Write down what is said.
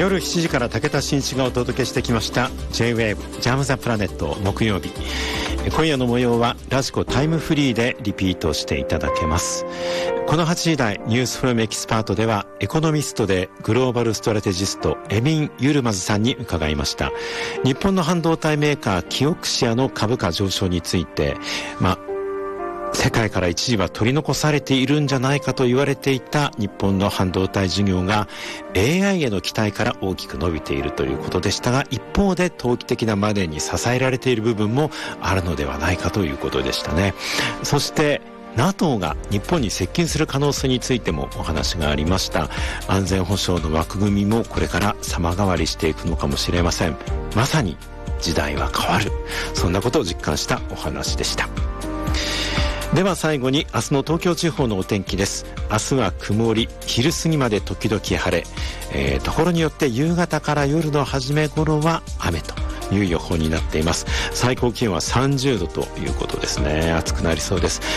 夜7時から武田真一がお届けしてきました J-WAVE ジャムザプラネット木曜日。今夜の模様はラジコタイムフリーでリピートしていただけます。この8時台ニュースフロムエキスパートではエコノミストでグローバルストラテジストエミン・ユルマズさんに伺いました。日本の半導体メーカーキオクシアの株価上昇について、世界から一時は取り残されているんじゃないかと言われていた日本の半導体事業が AI への期待から大きく伸びているということでしたが、一方で投機的なマネーに支えられている部分もあるのではないかということでしたね。そしてNATO が日本に接近する可能性についてもお話がありました。安全保障の枠組みもこれから様変わりしていくのかもしれません。まさに時代は変わる、そんなことを実感したお話でした。では最後に明日の東京地方のお天気です。明日は曇り、昼過ぎまで時々晴れ、ところによって夕方から夜の初め頃は雨という予報になっています。最高気温は30度ということですね。暑くなりそうです。